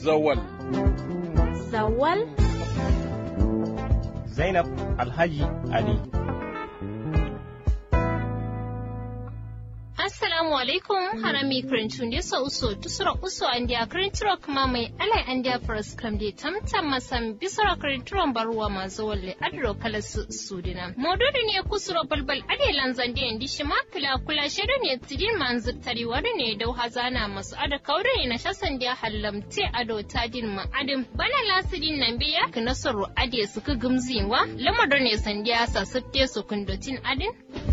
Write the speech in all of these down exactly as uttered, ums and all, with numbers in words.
Zawal. Zawal. Zainab Alhaji Ali. Assalamu alaikum harami krentunde so uso tusura uso andia krenturo kuma mai alai andia pros kamde tamtam masam bisara krenturo baruwa mazo walle adro kala su sudina mododo ne kusuro balbal ade lanzande indi shima kula kula shedo ne tidin manzur tari wado ne dau hazana masu ada kaure ne na shasan dia hallamte ado tadin ma adim bana lasidin nan biya knasaru ade suka gumziwa lamado ne sandiya sa sutte su kundotin adin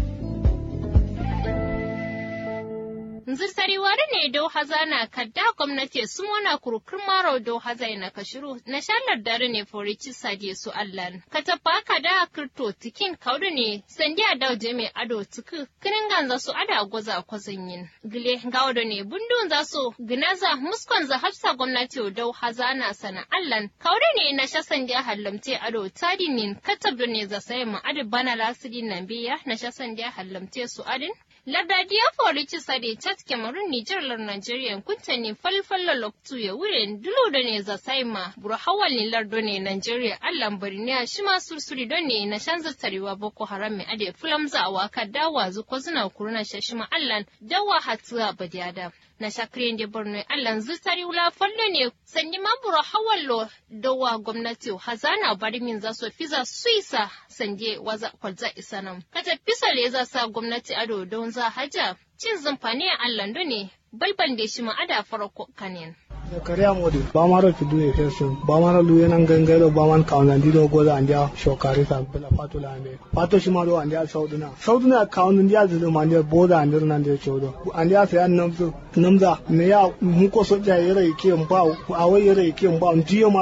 Nzirtari wari ne dau hazana kadda gwamnati sun wana kurkur maro dau hazai na kashiru na shalar dare ne forici sadiye su allan. Katapa kada kirto tikin kaudu ne sandiya dau jeme ado tuku kinin ganza su ada gwaza kwazin yin. Gile gawdo ne bundun za su ginaza muskon za hafsa gwamnati dau hazana sana allan. Kaudu ne na sha sandiya hallamte ado tadinin katabdo ne za sayi ma adi bana lasidin nan biya na sha sandiya hallamte su adin. Lardadiya forici sade chat Cameroon Niger lar Nigeria kunta ne falfalla loktu ya wurin dulu da ne za saima buru hawal ni lardo ne Nigeria allan bariniya shi ma sursuri don ne na shanzar tarewa Boko Haram mai ade fulamza a waka dawa zuko zuna kuruna shashima allan dawa hatuwa badiyada. Na shakirin da Borno allan zutari wula falle ne sandi ma buru hawallo dawa gwamnati hazana bari min za su fiza suisa sande waza kwalza isanam. Kata fisa le za sa gwamnati ado don za haja cin zumfani a allando ne balban da shi ma ada farko kanin. Zakariya Modi ba maro fidu e fesu ba maro luye nan gangaro ba man kauna dido goza anja shokari sa bela fatula ande fato shi maro anja sauduna sauduna kauna dia zulu mande boda andir nan de chodo anja sai an namzu namza ne ya mu ko soja yare ke mba awai yare ke mba ndiyo